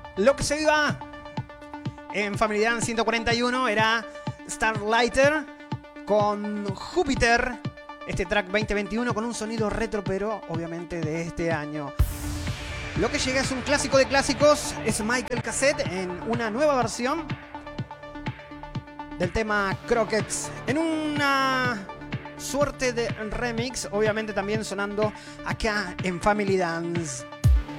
Lo que se iba en Family Dance 141 era Starlighter con Júpiter. Este track 2021 con un sonido retro, pero obviamente de este año. Lo que llega es un clásico de clásicos. Es Michael Cassette en una nueva versión del tema Crockett. En una suerte de remix, obviamente también sonando acá en Family Dance.